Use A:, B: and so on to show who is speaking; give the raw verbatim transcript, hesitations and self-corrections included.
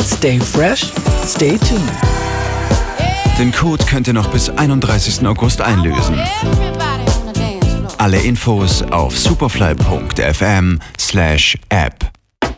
A: Stay fresh, stay tuned.
B: Den Code könnt ihr noch bis einunddreißigsten August einlösen. Alle Infos auf superfly punkt f m slash app.